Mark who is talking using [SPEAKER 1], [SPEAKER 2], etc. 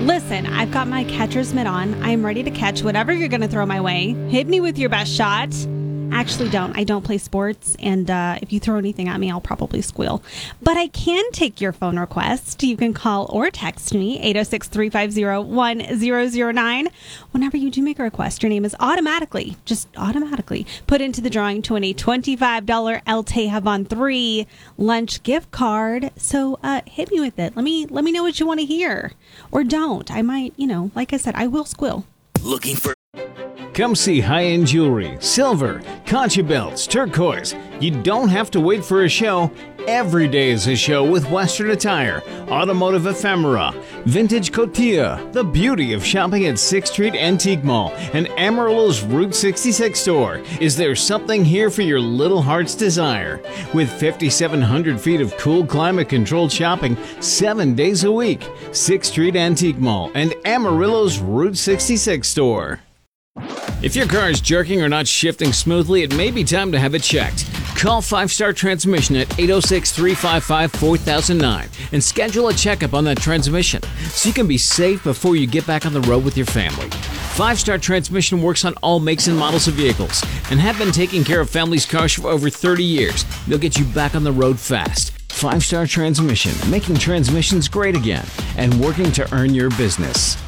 [SPEAKER 1] Listen, I've got my catcher's mitt on. I'm ready to catch whatever you're going to throw my way. Hit me with your best shot. Actually, don't. I don't play sports, and if you throw anything at me, I'll probably squeal. But I can take your phone request. You can call or text me, 806-350-1009. Whenever you do make a request, your name is automatically put into the drawing to win a $25 El Tejavan 3 lunch gift card. So hit me with it. Let me know what you want to hear. Or don't. I might, like I said, I will squeal.
[SPEAKER 2] Looking for...
[SPEAKER 3] Come see high-end jewelry, silver, concha belts, turquoise. You don't have to wait for a show. Every day is a show with Western attire, automotive ephemera, vintage cotilla, the beauty of shopping at 6th Street Antique Mall and Amarillo's Route 66 store. Is there something here for your little heart's desire? With 5,700 feet of cool climate-controlled shopping 7 days a week, 6th Street Antique Mall and Amarillo's Route 66 store. If your car is jerking or not shifting smoothly, it may be time to have it checked. Call 5-Star Transmission at 806-355-4009 and schedule a checkup on that transmission so you can be safe before you get back on the road with your family. 5-Star Transmission works on all makes and models of vehicles and have been taking care of families' cars for over 30 years. They'll get you back on the road fast. 5-Star Transmission, making transmissions great again and working to earn your business.